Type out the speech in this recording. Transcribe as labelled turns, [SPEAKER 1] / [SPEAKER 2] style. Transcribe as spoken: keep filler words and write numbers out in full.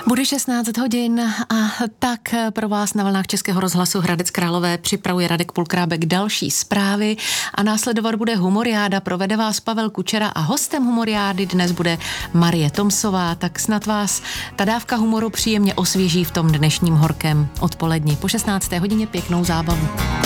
[SPEAKER 1] Bude šestnáct hodin a tak pro vás na vlnách Českého rozhlasu Hradec Králové připravuje Radek Pulkrábek další zprávy a následovat bude Humoriáda, provede vás Pavel Kučera a hostem Humoriády dnes bude Marie Tomsová, tak snad vás ta dávka humoru příjemně osvěží v tom dnešním horkém odpoledni. Po šestnácté hodině pěknou zábavu.